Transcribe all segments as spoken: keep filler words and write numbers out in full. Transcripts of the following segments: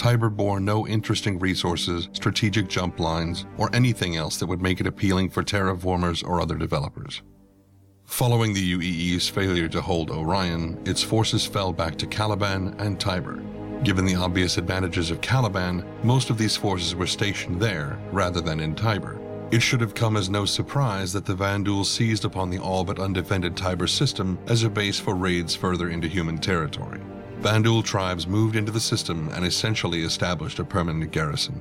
Tiber bore no interesting resources, strategic jump lines, or anything else that would make it appealing for terraformers or other developers. Following the U E E's failure to hold Orion, its forces fell back to Caliban and Tiber. Given the obvious advantages of Caliban, most of these forces were stationed there rather than in Tiber. It should have come as no surprise that the Vanduul seized upon the all but undefended Tiber system as a base for raids further into human territory. Vanduul tribes moved into the system and essentially established a permanent garrison.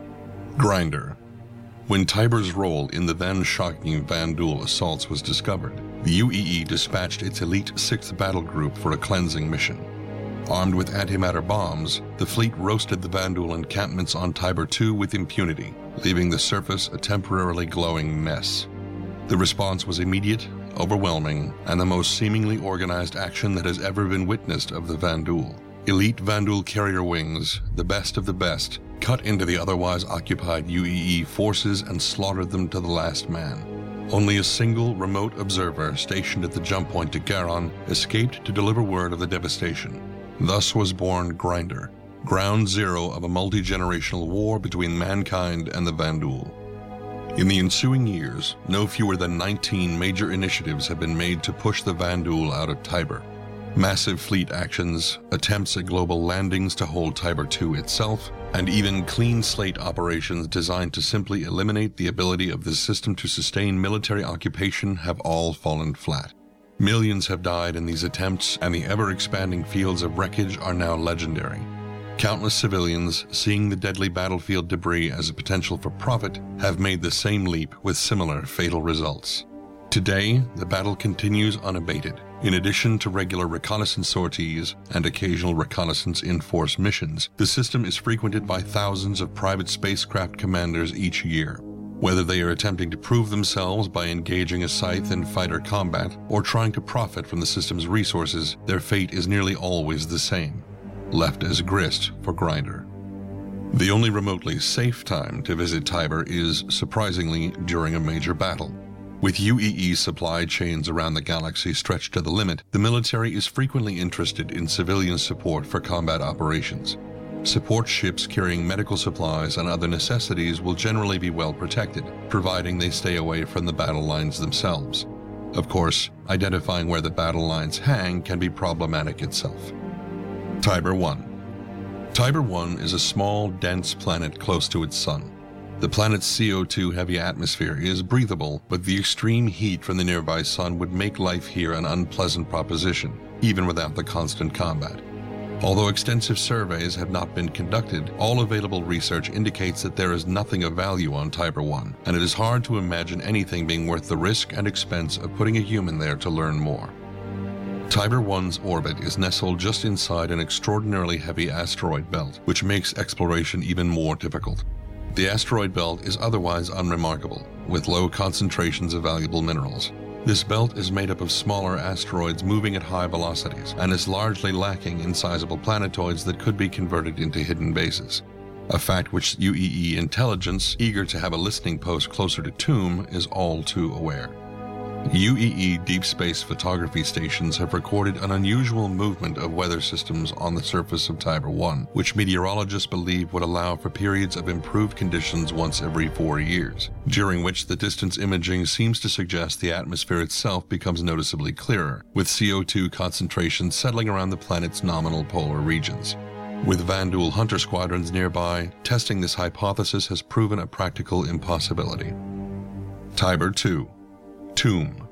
Grinder. When Tiber's role in the then shocking Vanduul assaults was discovered, the U E E dispatched its elite sixth Battle Group for a cleansing mission. Armed with antimatter bombs, the fleet roasted the Vanduul encampments on Tiber two with impunity, leaving the surface a temporarily glowing mess. The response was immediate, overwhelming, and the most seemingly organized action that has ever been witnessed of the Vanduul. Elite Vanduul carrier wings, the best of the best, cut into the otherwise occupied U E E forces and slaughtered them to the last man. Only a single remote observer stationed at the jump point to Garon escaped to deliver word of the devastation. Thus was born Grinder, ground zero of a multi-generational war between mankind and the Vanduul. In the ensuing years, no fewer than nineteen major initiatives have been made to push the Vanduul out of Tiber. Massive fleet actions, attempts at global landings to hold Tiber two itself, and even clean slate operations designed to simply eliminate the ability of the system to sustain military occupation have all fallen flat. Millions have died in these attempts, and the ever-expanding fields of wreckage are now legendary. Countless civilians, seeing the deadly battlefield debris as a potential for profit, have made the same leap with similar fatal results. Today, the battle continues unabated. In addition to regular reconnaissance sorties and occasional reconnaissance in-force missions, the system is frequented by thousands of private spacecraft commanders each year. Whether they are attempting to prove themselves by engaging a scythe in fighter combat or trying to profit from the system's resources, their fate is nearly always the same: left as grist for Grinder. The only remotely safe time to visit Tiber is, surprisingly, during a major battle. With U E E supply chains around the galaxy stretched to the limit, the military is frequently interested in civilian support for combat operations. Support ships carrying medical supplies and other necessities will generally be well protected, providing they stay away from the battle lines themselves. Of course, identifying where the battle lines hang can be problematic itself. Tiber one. Tiber one is a small, dense planet close to its sun. The planet's C O two heavy atmosphere is breathable, but the extreme heat from the nearby sun would make life here an unpleasant proposition, even without the constant combat. Although extensive surveys have not been conducted, all available research indicates that there is nothing of value on Tiber one, and it is hard to imagine anything being worth the risk and expense of putting a human there to learn more. Tiber one's orbit is nestled just inside an extraordinarily heavy asteroid belt, which makes exploration even more difficult. The asteroid belt is otherwise unremarkable, with low concentrations of valuable minerals. This belt is made up of smaller asteroids moving at high velocities, and is largely lacking in sizable planetoids that could be converted into hidden bases. A fact which U E E intelligence, eager to have a listening post closer to Tomb, is all too aware. U E E deep space photography stations have recorded an unusual movement of weather systems on the surface of Tiber one, which meteorologists believe would allow for periods of improved conditions once every four years, during which the distance imaging seems to suggest the atmosphere itself becomes noticeably clearer, with C O two concentrations settling around the planet's nominal polar regions. With Vanduul hunter squadrons nearby, testing this hypothesis has proven a practical impossibility. Tiber two. Tomb.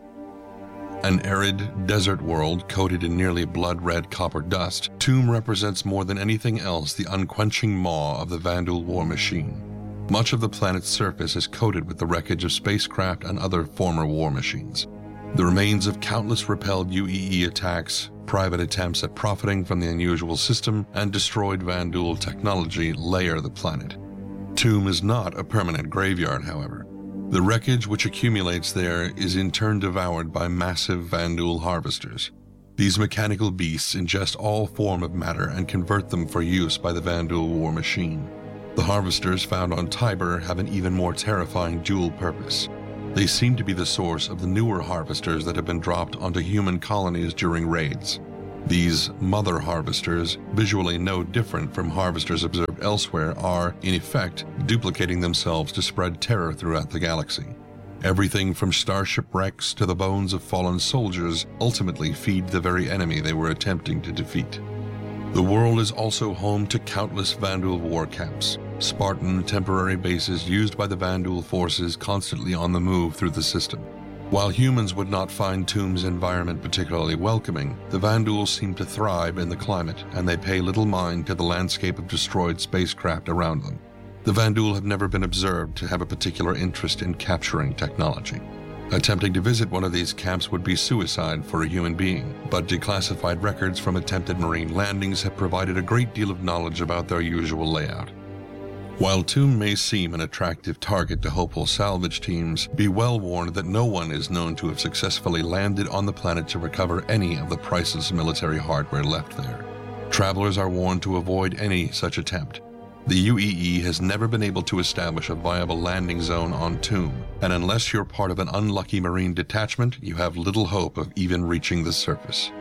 An arid, desert world coated in nearly blood-red copper dust, Tomb represents more than anything else the unquenching maw of the Vanduul war machine. Much of the planet's surface is coated with the wreckage of spacecraft and other former war machines. The remains of countless repelled U E E attacks, private attempts at profiting from the unusual system, and destroyed Vanduul technology layer the planet. Tomb is not a permanent graveyard, however. The wreckage which accumulates there is in turn devoured by massive Vanduul harvesters. These mechanical beasts ingest all form of matter and convert them for use by the Vanduul war machine. The harvesters found on Tiber have an even more terrifying dual purpose. They seem to be the source of the newer harvesters that have been dropped onto human colonies during raids. These mother harvesters, visually no different from harvesters observed elsewhere, are, in effect, duplicating themselves to spread terror throughout the galaxy. Everything from starship wrecks to the bones of fallen soldiers ultimately feed the very enemy they were attempting to defeat. The world is also home to countless Vanduul war camps, Spartan temporary bases used by the Vanduul forces constantly on the move through the system. While humans would not find Tuum's environment particularly welcoming, the Vanduul seem to thrive in the climate, and they pay little mind to the landscape of destroyed spacecraft around them. The Vanduul have never been observed to have a particular interest in capturing technology. Attempting to visit one of these camps would be suicide for a human being, but declassified records from attempted marine landings have provided a great deal of knowledge about their usual layout. While Tuum may seem an attractive target to hopeful salvage teams, be well warned that no one is known to have successfully landed on the planet to recover any of the priceless military hardware left there. Travelers are warned to avoid any such attempt. The U E E has never been able to establish a viable landing zone on Tuum, and unless you're part of an unlucky Marine detachment, you have little hope of even reaching the surface.